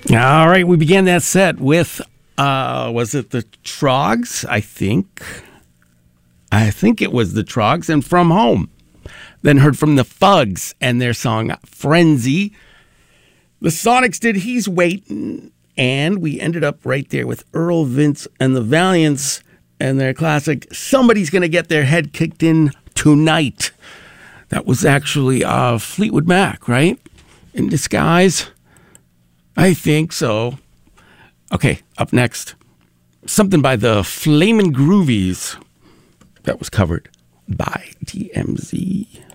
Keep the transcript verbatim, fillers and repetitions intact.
All right, we began that set with, uh, was it the Trogs? I think. I think it was the Trogs and From Home. Then heard from the Fugs and their song Frenzy. The Sonics did He's Waiting. And we ended up right there with Earl Vince and the Valiants and their classic Somebody's Gonna Get Their Head Kicked In Tonight. That was actually uh, Fleetwood Mac, right? In disguise? I think so. Okay, up next. Something by the Flamin' Groovies. That was covered by D M Z.